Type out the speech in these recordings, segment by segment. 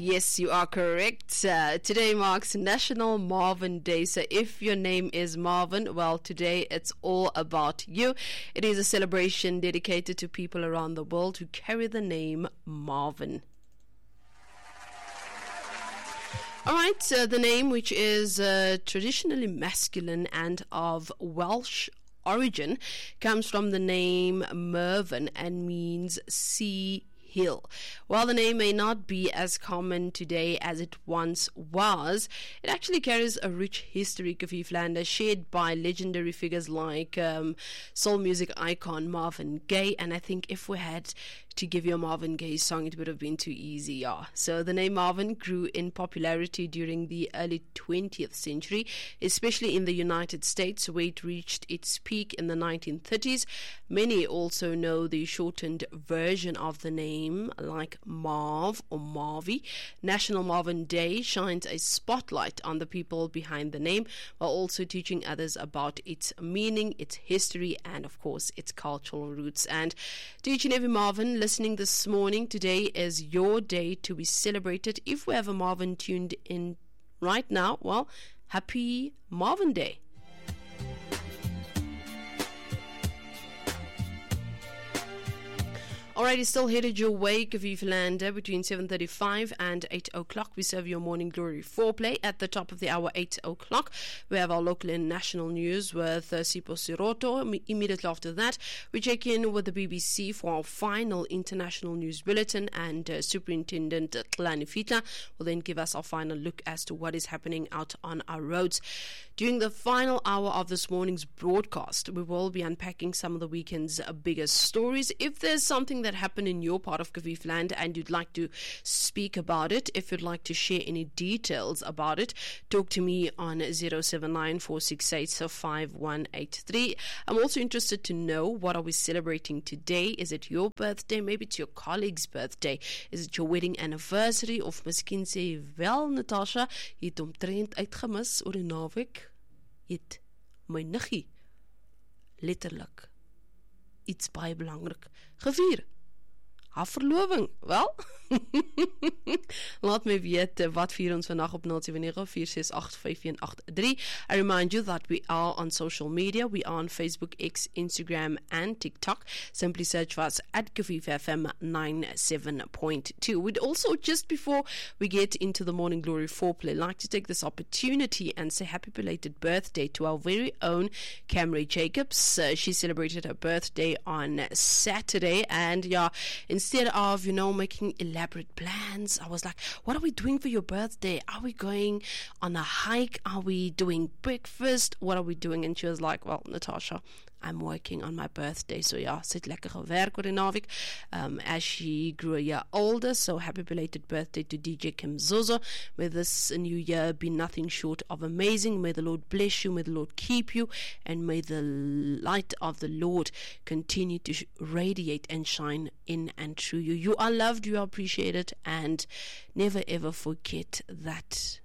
Yes, you are correct. Today marks National Marvin Day. So if your name is Marvin, well, today it's all about you. It is a celebration dedicated to people around the world who carry the name Marvin. All right, the name, which is traditionally masculine and of Welsh origin, comes from the name Mervyn and means sea hill. While the name may not be as common today as it once was, it actually carries a rich history, Kavieflanda, shared by legendary figures like soul music icon Marvin Gaye. And I think if we had to give you a Marvin Gaye song, it would have been too easy, yeah. So the name Marvin grew in popularity during the early 20th century, especially in the United States, where it reached its peak in the 1930s. Many also know the shortened version of the name, like Marv or Marvy. National Marvin Day shines a spotlight on the people behind the name, while also teaching others about its meaning, its history, and of course its cultural roots. And to each and every Marvin listening this morning, today is your day to be celebrated. If we have a Marvin tuned in right now, well, happy Marvin Day. Alrighty, still headed your way, Kavieflanda, between 7:35 and 8 o'clock. We serve your morning glory foreplay. At the top of the hour, 8 o'clock, we have our local and national news with Sipho Siroto. Immediately after that, we check in with the BBC for our final international news bulletin, and Superintendent Tlani Fitla will then give us our final look as to what is happening out on our roads. During the final hour of this morning's broadcast, we will be unpacking some of the weekend's biggest stories. If there's something that happened in your part of Kaviefland and you'd like to speak about it, if you'd like to share any details about it, talk to me on 079-468-5183. I'm also interested to know, what are we celebrating today? Is it your birthday? Maybe it's your colleague's birthday. Is it your wedding anniversary? Of miskien sê jy, wel, Natasha, jy het omtrent uitgemis oor die naweek. Jy het my niggie letterlik iets baie belangrik gevier. Haar verloving, wel? Laat my weet wat vier ons vandag op 079-468-5183. I remind you that we are on social media. We are on Facebook, X, Instagram and TikTok. Simply search for us at Kavief FM 97.2. We'd also, just before we get into the Morning Glory foreplay, like to take this opportunity and say happy belated birthday to our very own Camry Jacobs. She celebrated her birthday on Saturday, and yeah, instead of, making elaborate plans, I was like, what are we doing for your birthday? Are we going on a hike? Are we doing breakfast? What are we doing? And she was like, well, Natasha, I'm working on my birthday. So yeah, sy het lekker gewerk oor die naweek as she grew a year older. So happy belated birthday to DJ Kim Zozo. May this new year be nothing short of amazing. May the Lord bless you. May the Lord keep you. And may the light of the Lord continue to radiate and shine in and through you. You are loved, you are appreciated, and never ever forget that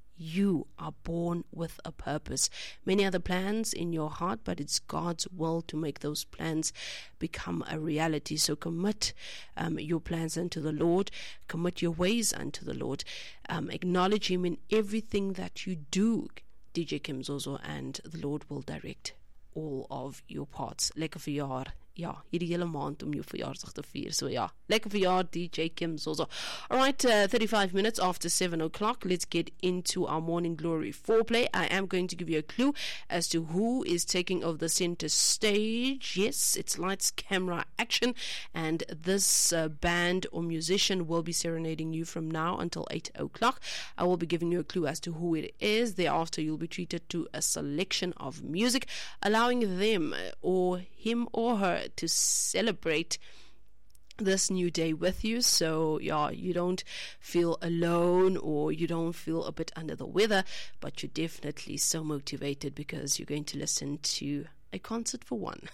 you are born with a purpose. Many other plans in your heart, but it's God's will to make those plans become a reality. So commit your plans unto the Lord. Commit your ways unto the Lord. Acknowledge Him in everything that you do, DJ Kim Zozo, and the Lord will direct all of your paths. Lekker verjaar. Ja, hierdie hele maand om jou verjaarsdag te vier. So ja, lekker verjaar DJ Kim Zozo. Alright, 35 minutes after 7 o'clock, let's get into our Morning Glory foreplay. I am going to give you a clue as to who is taking over the center stage. Yes, it's lights, camera, action, and this band or musician will be serenading you from now until 8 o'clock. I will be giving you a clue as to who it is. Thereafter, you'll be treated to a selection of music, allowing them or him or her to celebrate this new day with you. So yeah, you don't feel alone or you don't feel a bit under the weather, but you're definitely so motivated because you're going to listen to a concert for one.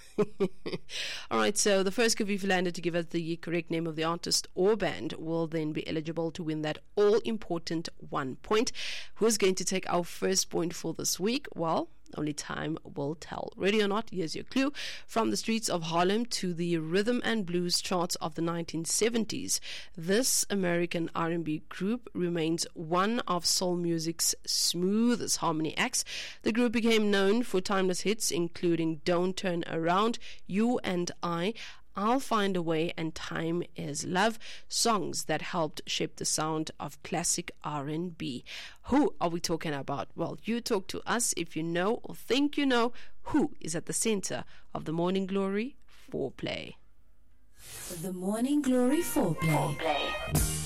Alright, so the first Kavieflanda to give us the correct name of the artist or band will then be eligible to win that all-important 1 point. Who's going to take our first point for this week? Well, Only time will tell. Ready or not, here's your clue. From the streets of Harlem to the rhythm and blues charts of the 1970s, this American R&B group remains one of soul music's smoothest harmony acts. The group became known for timeless hits including Don't Turn Around, You and I, I'll Find a Way, and Time Is Love, songs that helped shape the sound of classic R&B. Who are we talking about? Well, you talk to us if you know or think you know who is at the center of the Morning Glory Foreplay. The Morning Glory Foreplay.